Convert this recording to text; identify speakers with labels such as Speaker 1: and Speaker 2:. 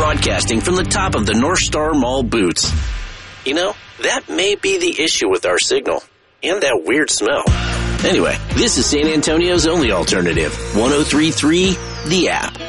Speaker 1: broadcasting from the top of the North Star Mall boots. You know, that may be the issue with our signal. And that weird smell. Anyway, this is San Antonio's only alternative, 103.3 The App.